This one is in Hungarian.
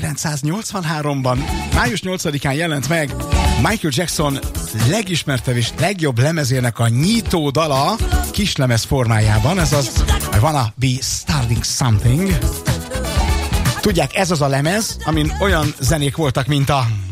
1983-ban, május 8-án jelent meg Michael Jackson legismertebb és legjobb lemezének a nyitó dala kislemez formájában. Ez az I Wanna Be Starting Something. Tudják, ez az a lemez, amin olyan zenék voltak, mint a